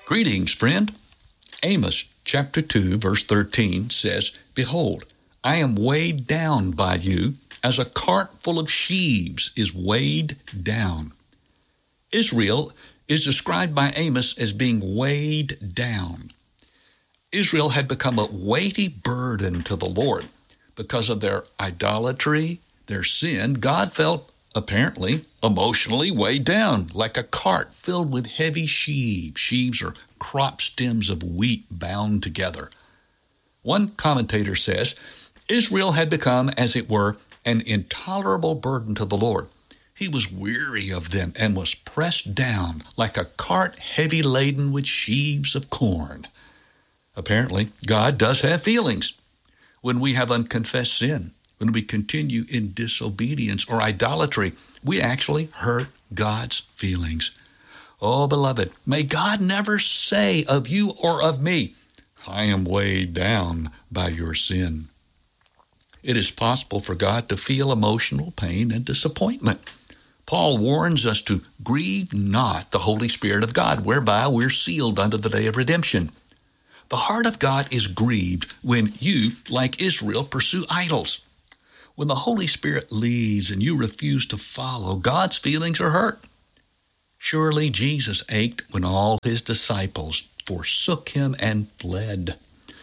Greetings, friend. Amos chapter 2, verse 13 says, "Behold, I am weighed down by you as a cart full of sheaves is weighed down." Israel is described by Amos as being weighed down. Israel had become a weighty burden to the Lord. Because of their idolatry, their sin, God felt, apparently, emotionally weighed down like a cart filled with heavy sheaves. Sheaves are crop stems of wheat bound together. One commentator says, Israel had become, as it were, an intolerable burden to the Lord. He was weary of them and was pressed down like a cart heavy laden with sheaves of corn. Apparently, God does have feelings. When we have unconfessed sin, when we continue in disobedience or idolatry, we actually hurt God's feelings. Oh, beloved, may God never say of you or of me, "I am weighed down by your sin." It is possible for God to feel emotional pain and disappointment. Paul warns us to grieve not the Holy Spirit of God, whereby we're sealed unto the day of redemption. The heart of God is grieved when you, like Israel, pursue idols. When the Holy Spirit leads and you refuse to follow, God's feelings are hurt. Surely Jesus ached when all his disciples forsook him and fled.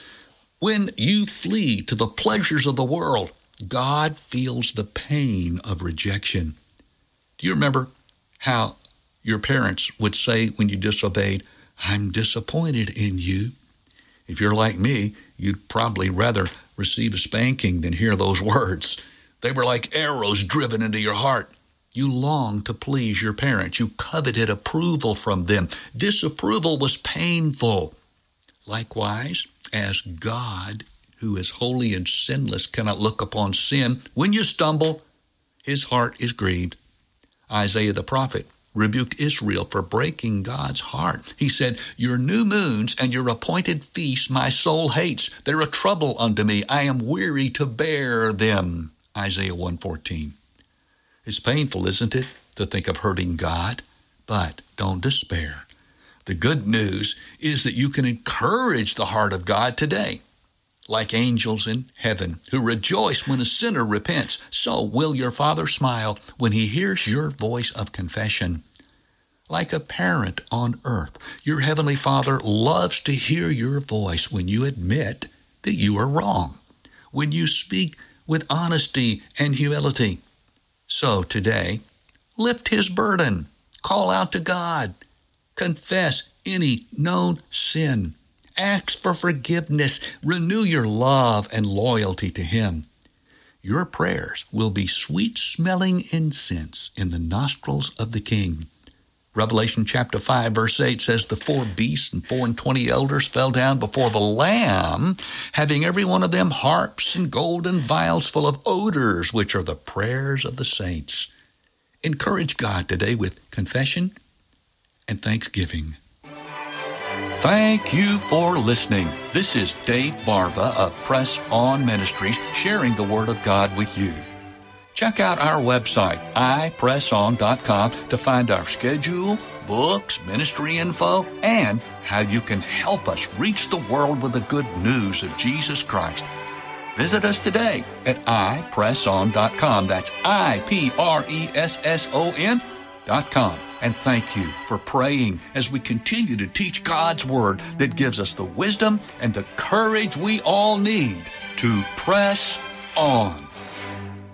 When you flee to the pleasures of the world, God feels the pain of rejection. Do you remember how your parents would say when you disobeyed, "I'm disappointed in you"? If you're like me, you'd probably rather receive a spanking than hear those words. They were like arrows driven into your heart. You longed to please your parents. You coveted approval from them. Disapproval was painful. Likewise, as God, who is holy and sinless, cannot look upon sin, when you stumble, his heart is grieved. Isaiah the prophet rebuked Israel for breaking God's heart. He said, "Your new moons and your appointed feasts my soul hates. They're a trouble unto me. I am weary to bear them." Isaiah 1:14. It's painful, isn't it, to think of hurting God? But don't despair. The good news is that you can encourage the heart of God today. Like angels in heaven who rejoice when a sinner repents, so will your Father smile when he hears your voice of confession. Like a parent on earth, your Heavenly Father loves to hear your voice when you admit that you are wrong, when you speak with honesty and humility. So today, lift his burden, call out to God, confess any known sin. Ask for forgiveness. Renew your love and loyalty to him. Your prayers will be sweet-smelling incense in the nostrils of the King. Revelation chapter 5, verse 8 says, "The 4 beasts and 24 elders fell down before the Lamb, having every one of them harps and golden vials full of odors, which are the prayers of the saints." Encourage God today with confession and thanksgiving. Thank you for listening. This is Dave Barba of Press On Ministries, sharing the Word of God with you. Check out our website, ipresson.com, to find our schedule, books, ministry info, and how you can help us reach the world with the good news of Jesus Christ. Visit us today at ipresson.com. That's ipresson.com. And thank you for praying as we continue to teach God's Word that gives us the wisdom and the courage we all need to press on.